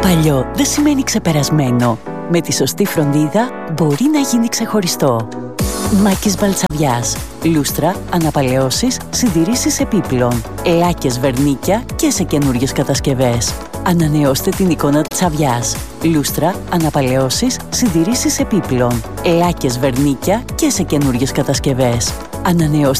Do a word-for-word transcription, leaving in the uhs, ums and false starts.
Παλιό δεν σημαίνει ξεπερασμένο. Με τη σωστή φροντίδα μπορεί να γίνει ξεχωριστό. Μάκης Βαλτσαβιάς. Λούστρα, αναπαλαιώσεις, συντηρήσεις επίπλων. Λάκες βερνίκια και σε καινούριες κατασκευές. Ανανεώστε την εικόνα Τσαβιάς. Λούστρα, αναπαλαιώσεις, συντηρήσεις επίπλων. Λάκες βερνίκια και σε καινούριες κατασκευές. Ανανεώστε